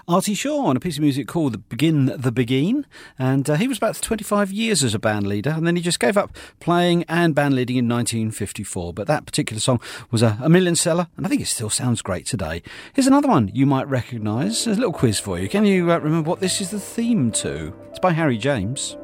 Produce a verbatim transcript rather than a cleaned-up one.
Artie Shaw on a piece of music called the Begin the Begin, and uh, he was about twenty-five years as a band leader, and then he just gave up playing and band leading in nineteen fifty-four. But that particular song was a, a million seller, and I think it still sounds great today. Here's another one you might recognise. There's a little quiz for you. Can you uh, remember what this is the theme to? It's by Harry James.